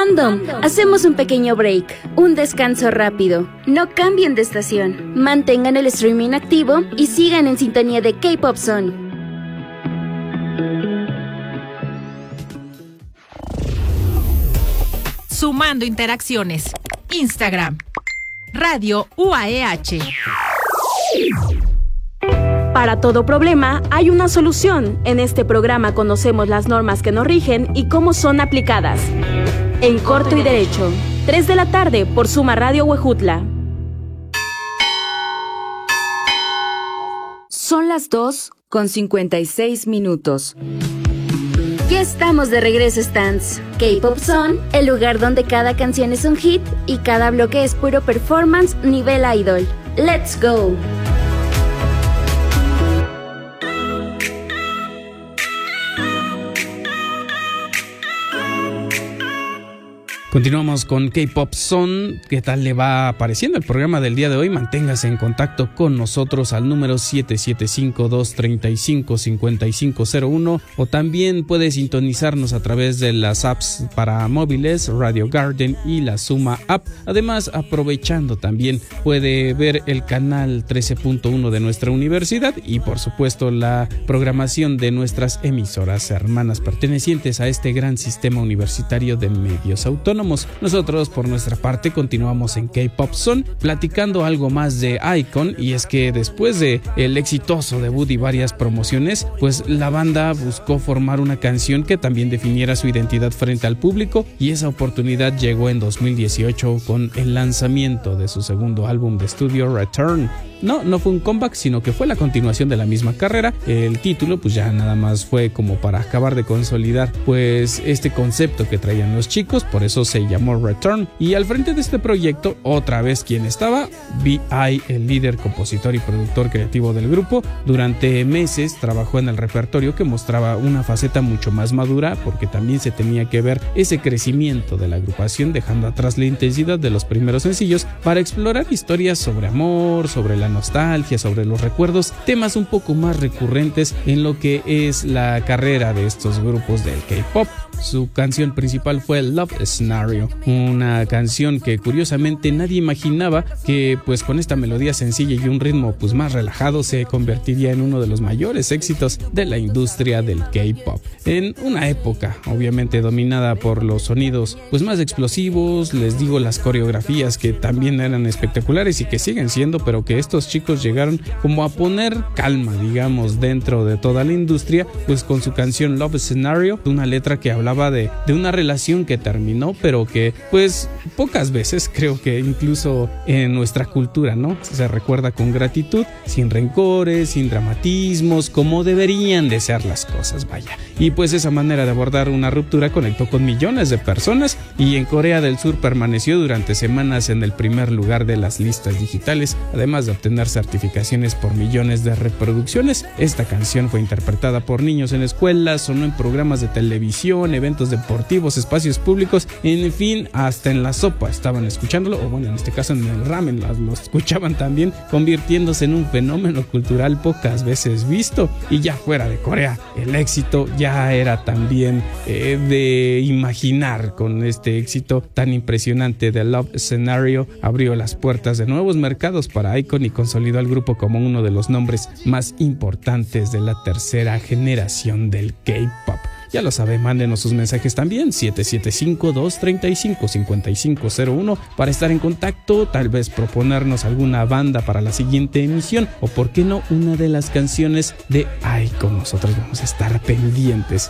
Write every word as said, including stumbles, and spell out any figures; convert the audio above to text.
Fandom, hacemos un pequeño break, un descanso rápido. No cambien de estación, mantengan el streaming activo y sigan en sintonía de K-Pop Zone. Sumando interacciones. Instagram. Radio U A E H. Para todo problema hay una solución. En este programa conocemos las normas que nos rigen y cómo son aplicadas. En Corto y Derecho, tres de la tarde por Suma Radio Huejutla. Son las dos con cincuenta y seis minutos. Ya estamos de regreso, Stans. K-Pop Zone, el lugar donde cada canción es un hit y cada bloque es puro performance nivel idol. ¡Let's go! Continuamos con K-Pop Zone. ¿Qué tal le va apareciendo el programa del día de hoy? Manténgase en contacto con nosotros al número siete siete cinco, dos tres cinco, cinco cinco cero uno o también puede sintonizarnos a través de las apps para móviles Radio Garden y la Suma App. Además, aprovechando también puede ver el canal trece punto uno de nuestra universidad y por supuesto la programación de nuestras emisoras hermanas pertenecientes a este gran sistema universitario de medios autónomos. Nosotros, por nuestra parte, continuamos en K-Pop Zone platicando algo más de iKON, y es que después de el exitoso debut y varias promociones, pues la banda buscó formar una canción que también definiera su identidad frente al público, y esa oportunidad llegó en dos mil dieciocho con el lanzamiento de su segundo álbum de estudio, Return. No, no fue un comeback, sino que fue la continuación de la misma carrera. El título pues ya nada más fue como para acabar de consolidar pues este concepto que traían los chicos, por eso se llamó Return. Y al frente de este proyecto, otra vez quien estaba, V I, el líder, compositor y productor creativo del grupo. Durante meses trabajó en el repertorio que mostraba una faceta mucho más madura, porque también se tenía que ver ese crecimiento de la agrupación, dejando atrás la intensidad de los primeros sencillos para explorar historias sobre amor, sobre la nostalgia, sobre los recuerdos, temas un poco más recurrentes en lo que es la carrera de estos grupos del K-pop. Su canción principal fue Love Scenario, una canción que curiosamente nadie imaginaba que pues con esta melodía sencilla y un ritmo pues más relajado se convertiría en uno de los mayores éxitos de la industria del K-pop. En una época obviamente dominada por los sonidos pues más explosivos, les digo, las coreografías que también eran espectaculares y que siguen siendo, pero que estos chicos llegaron como a poner calma, digamos, dentro de toda la industria, pues con su canción Love Scenario, una letra que hablaba De, de una relación que terminó, pero que pues pocas veces, creo que incluso en nuestra cultura, ¿no?, se recuerda con gratitud, sin rencores, sin dramatismos, como deberían de ser las cosas, vaya. Y pues esa manera de abordar una ruptura conectó con millones de personas, y en Corea del Sur permaneció durante semanas en el primer lugar de las listas digitales, además de obtener certificaciones por millones de reproducciones. Esta canción fue interpretada por niños en escuelas, sonó en programas de televisión, eventos deportivos, espacios públicos, en fin, hasta en la sopa estaban escuchándolo, o bueno, en este caso en el ramen lo escuchaban también, convirtiéndose en un fenómeno cultural pocas veces visto. Y ya fuera de Corea, el éxito ya era también eh, de imaginar. Con este éxito tan impresionante de Love Scenario, abrió las puertas de nuevos mercados para iKON y consolidó al grupo como uno de los nombres más importantes de la tercera generación del K-pop. Ya lo sabe, mándenos sus mensajes también, siete siete cinco, dos tres cinco, cinco cinco cero uno, para estar en contacto, tal vez proponernos alguna banda para la siguiente emisión, o por qué no, una de las canciones de iKON. Nosotros vamos a estar pendientes.